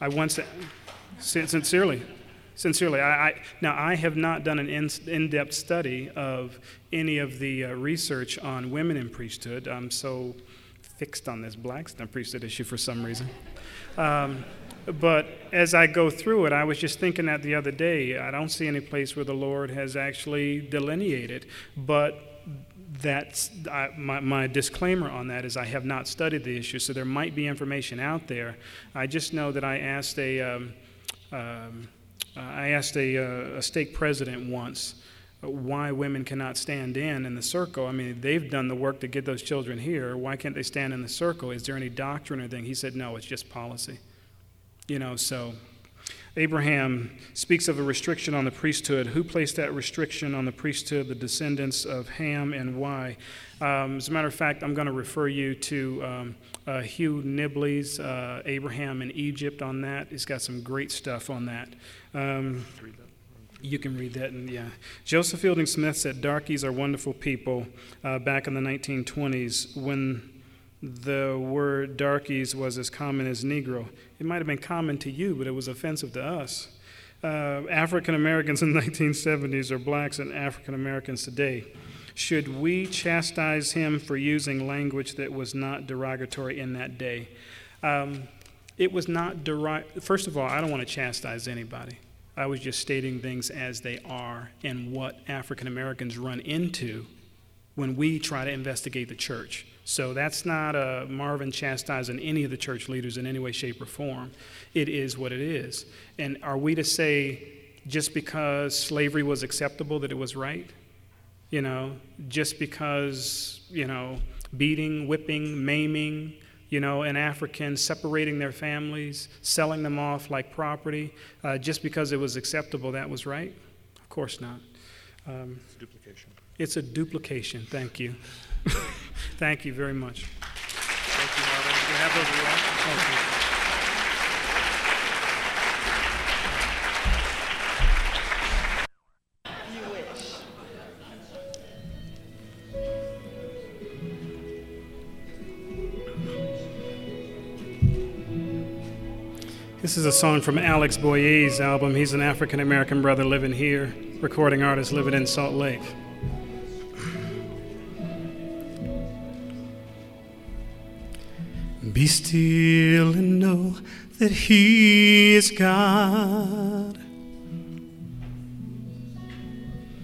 I once, sincerely, now I have not done an in-depth study of any of the research on women in priesthood. I'm so fixed on this black priesthood issue for some reason. But as I go through it, I was just thinking that the other day, I don't see any place where the Lord has actually delineated, but my disclaimer on that is I have not studied the issue, so there might be information out there. I just know that I asked a stake president once why women cannot stand in the circle. I mean, they've done the work to get those children here. Why can't they stand in the circle? Is there any doctrine or anything? He said, no, it's just policy. So Abraham speaks of a restriction on the priesthood. Who placed that restriction on the priesthood? The descendants of Ham, and why? As a matter of fact, I'm going to refer you to Hugh Nibley's Abraham in Egypt on that. He's got some great stuff on that. You can read that, and yeah. Joseph Fielding Smith said darkies are wonderful people back in the 1920s when the word darkies was as common as Negro. It might have been common to you, but it was offensive to us. African Americans in the 1970s are blacks and African Americans today. Should we chastise him for using language that was not derogatory in that day? It was not First of all, I don't want to chastise anybody. I was just stating things as they are and what African Americans run into when we try to investigate the church. So that's not Marvin chastising any of the church leaders in any way, shape, or form. It is what it is. And are we to say just because slavery was acceptable that it was right? Just because, beating, whipping, maiming, an African, separating their families, selling them off like property, just because it was acceptable, that was right? Of course not. It's a duplication. It's a duplication. Thank you. Thank you very much. Thank you, Marvin. You can have those around. Thank you. This is a song from Alex Boyer's album. He's an African-American brother living here, recording artist living in Salt Lake. Be still and know that He is God.